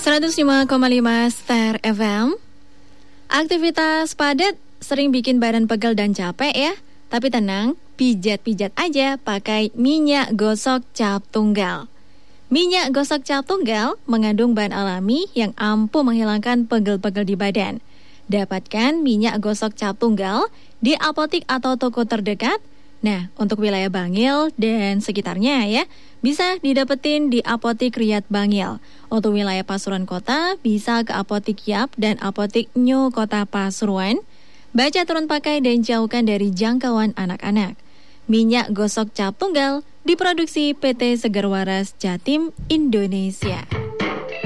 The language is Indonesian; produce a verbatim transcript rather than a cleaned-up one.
seratus lima koma lima Star F M. Aktivitas padat sering bikin badan pegel dan capek ya. Tapi tenang, pijat-pijat aja pakai minyak gosok cap tunggal. Minyak gosok cap tunggal mengandung bahan alami yang ampuh menghilangkan pegel-pegel di badan. Dapatkan minyak gosok cap tunggal di apotik atau toko terdekat. Nah, untuk wilayah Bangil dan sekitarnya ya, bisa didapetin di Apotik Riyad Bangil. Untuk wilayah Pasuruan Kota, bisa ke Apotik Yap dan Apotik Nyo Kota Pasuruan. Baca turun pakai dan jauhkan dari jangkauan anak-anak. Minyak gosok cap tunggal diproduksi P T Segar Waras Jatim Indonesia.